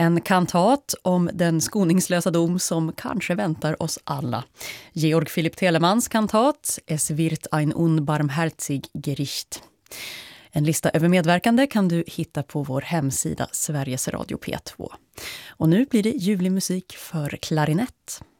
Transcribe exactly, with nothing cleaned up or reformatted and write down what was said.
En kantat om den skoningslösa dom som kanske väntar oss alla. Georg Philipp Telemans kantat Es wird ein unbarmherzig Gericht. En lista över medverkande kan du hitta på vår hemsida Sveriges Radio P två. Och nu blir det ljuvlig musik för klarinett.